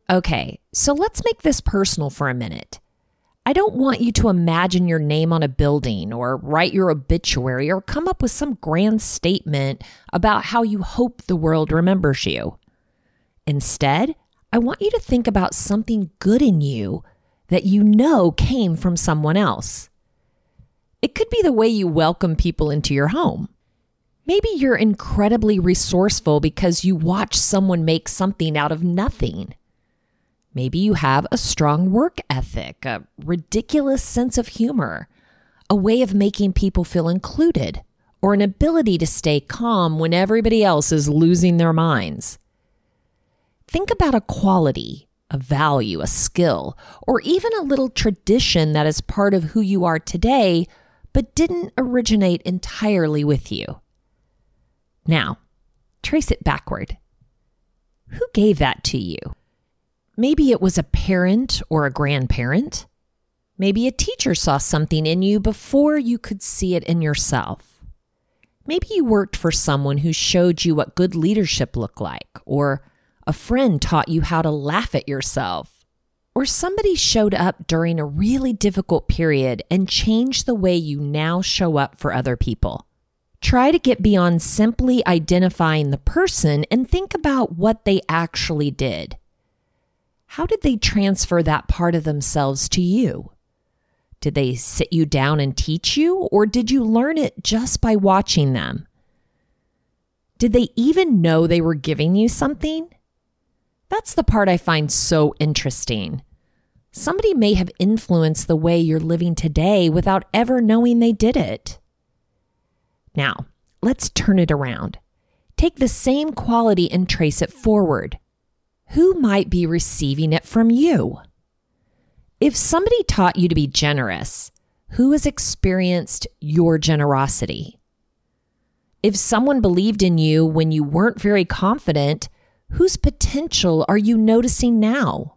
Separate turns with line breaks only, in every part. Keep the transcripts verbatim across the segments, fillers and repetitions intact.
Okay, so let's make this personal for a minute. I don't want you to imagine your name on a building or write your obituary or come up with some grand statement about how you hope the world remembers you. Instead, I want you to think about something good in you that you know came from someone else. It could be the way you welcome people into your home. Maybe you're incredibly resourceful because you watch someone make something out of nothing. Maybe you have a strong work ethic, a ridiculous sense of humor, a way of making people feel included, or an ability to stay calm when everybody else is losing their minds. Think about a quality, a value, a skill, or even a little tradition that is part of who you are today, but didn't originate entirely with you. Now, trace it backward. Who gave that to you? Maybe it was a parent or a grandparent. Maybe a teacher saw something in you before you could see it in yourself. Maybe you worked for someone who showed you what good leadership looked like, or a friend taught you how to laugh at yourself, or somebody showed up during a really difficult period and changed the way you now show up for other people. Try to get beyond simply identifying the person and think about what they actually did. How did they transfer that part of themselves to you? Did they sit you down and teach you, or did you learn it just by watching them? Did they even know they were giving you something? That's the part I find so interesting. Somebody may have influenced the way you're living today without ever knowing they did it. Now, let's turn it around. Take the same quality and trace it forward. Who might be receiving it from you? If somebody taught you to be generous, who has experienced your generosity? If someone believed in you when you weren't very confident, whose potential are you noticing now?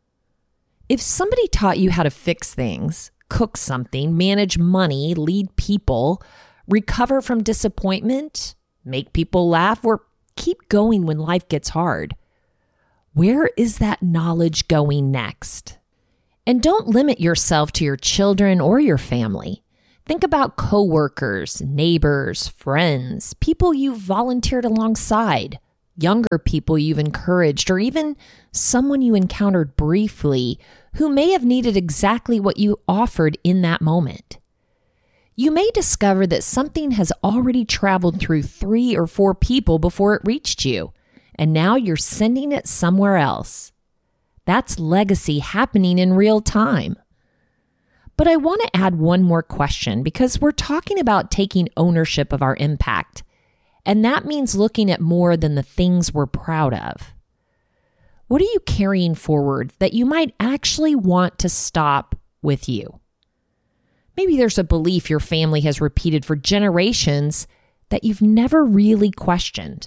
If somebody taught you how to fix things, cook something, manage money, lead people, recover from disappointment, make people laugh, or keep going when life gets hard, where is that knowledge going next? And don't limit yourself to your children or your family. Think about coworkers, neighbors, friends, people you've volunteered alongside, younger people you've encouraged, or even someone you encountered briefly who may have needed exactly what you offered in that moment. You may discover that something has already traveled through three or four people before it reached you, and now you're sending it somewhere else. That's legacy happening in real time. But I want to add one more question, because we're talking about taking ownership of our impact, and that means looking at more than the things we're proud of. What are you carrying forward that you might actually want to stop with you? Maybe there's a belief your family has repeated for generations that you've never really questioned.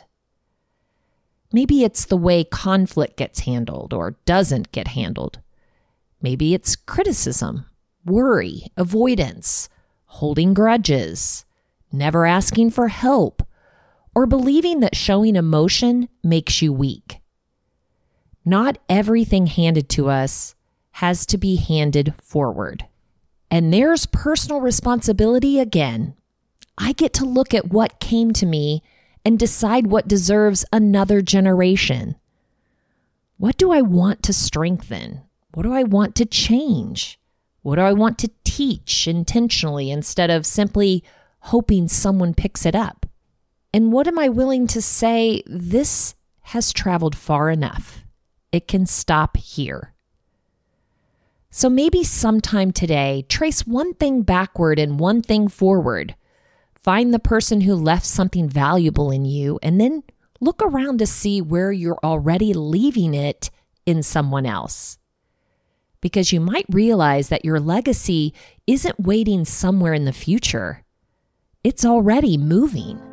Maybe it's the way conflict gets handled or doesn't get handled. Maybe it's criticism, worry, avoidance, holding grudges, never asking for help, or believing that showing emotion makes you weak. Not everything handed to us has to be handed forward. And there's personal responsibility again. I get to look at what came to me and decide what deserves another generation. What do I want to strengthen? What do I want to change? What do I want to teach intentionally instead of simply hoping someone picks it up? And what am I willing to say, this has traveled far enough. It can stop here. So maybe sometime today, trace one thing backward and one thing forward. Find the person who left something valuable in you, and then look around to see where you're already leaving it in someone else. Because you might realize that your legacy isn't waiting somewhere in the future. It's already moving.